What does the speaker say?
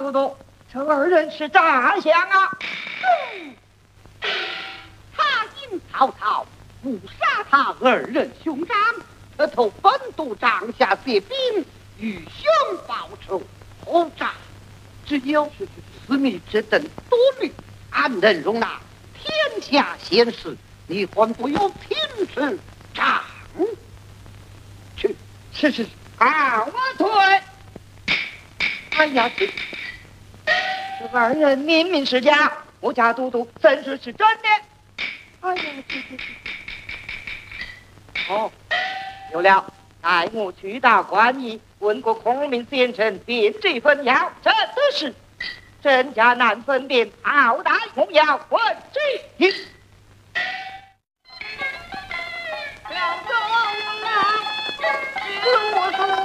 都督，这二人是诈降啊！ 他因曹操误杀他二人兄长，特投本督帐下写兵，与兄报仇，后诈。只有此密之等多虑，安能容纳天下贤士？你还不有平时长去？ 是，好，我退。哎呀，这二人明明是假，我家都督怎说是真的？哎呀，哦，有了，待我去到官驿，问过孔明先生便这份药，真的是真假难分辨，好歹红药问之。两中啊，路途